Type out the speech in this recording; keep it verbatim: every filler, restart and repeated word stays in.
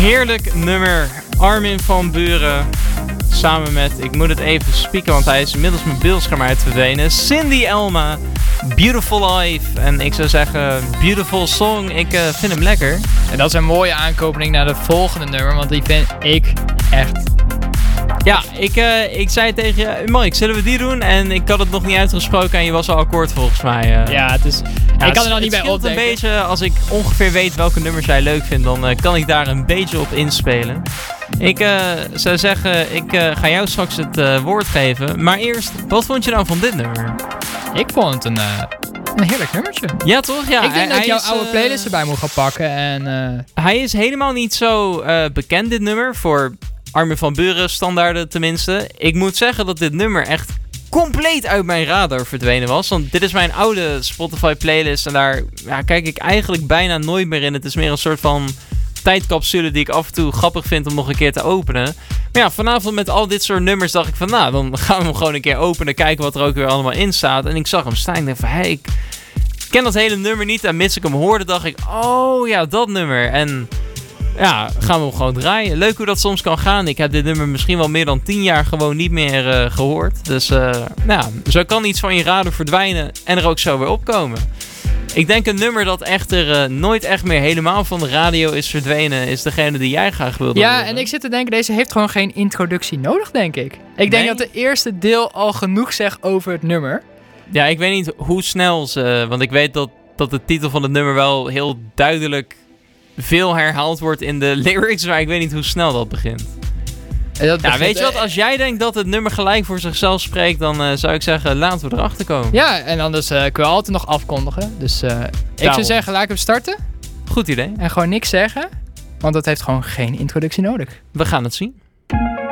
Heerlijk nummer. Armin van Buuren. Samen met, ik moet het even spieken, want hij is inmiddels mijn beeldscherm uit verdwenen. Cindy Elma. Beautiful Life. En ik zou zeggen, beautiful song. Ik uh, vind hem lekker. En dat is een mooie aankoping naar de volgende nummer, want die vind ik echt... Ja, ik, uh, ik zei tegen je, Mike, zullen we die doen? En ik had het nog niet uitgesproken en je was al akkoord volgens mij. Uh. Ja, het is... Ja, ik kan er nog niet bij opdenken. een beetje, als ik ongeveer weet welke nummers jij leuk vindt, dan uh, kan ik daar een beetje op inspelen. Ik uh, zou zeggen, ik uh, ga jou straks het uh, woord geven. Maar eerst, wat vond je nou van dit nummer? Ik vond het een, uh, een heerlijk nummertje. Ja, toch? Ja, ik denk hij, dat jouw is, oude uh, playlist erbij moet gaan pakken. En, uh... Hij is helemaal niet zo uh, bekend, dit nummer, voor Armin van Buuren standaarden tenminste. Ik moet zeggen dat dit nummer echt compleet uit mijn radar verdwenen was. Want dit is mijn oude Spotify playlist en daar ja, kijk ik eigenlijk bijna nooit meer in. Het is meer een soort van tijdcapsule die ik af en toe grappig vind om nog een keer te openen. Maar ja, vanavond met al dit soort nummers dacht ik van, nou, dan gaan we hem gewoon een keer openen, kijken wat er ook weer allemaal in staat. En ik zag hem staan en ik dacht van, hé, hey, ik ken dat hele nummer niet. En mits ik hem hoorde, dacht ik, oh ja, dat nummer. En ja, gaan we hem gewoon draaien. Leuk hoe dat soms kan gaan. Ik heb dit nummer misschien wel meer dan tien jaar gewoon niet meer uh, gehoord. Dus uh, nou, zo kan iets van je radar verdwijnen en er ook zo weer opkomen. Ik denk een nummer dat echter uh, nooit echt meer helemaal van de radio is verdwenen, is degene die jij graag wilde Ja, horen. en ik zit te denken, deze heeft gewoon geen introductie nodig, denk ik. Ik denk Nee? dat de eerste deel al genoeg zegt over het nummer. Ja, ik weet niet hoe snel ze... Want ik weet dat, dat de titel van het nummer wel heel duidelijk veel herhaald wordt in de lyrics, maar ik weet niet hoe snel dat begint. En dat Ja, begint, weet je wat? Als jij denkt dat het nummer gelijk voor zichzelf spreekt, dan uh, zou ik zeggen, laten we erachter komen. Ja, en anders uh, kunnen we altijd nog afkondigen. Dus uh, ik zou zeggen, laat ik hem starten. Goed idee. En gewoon niks zeggen, want dat heeft gewoon geen introductie nodig. We gaan het zien.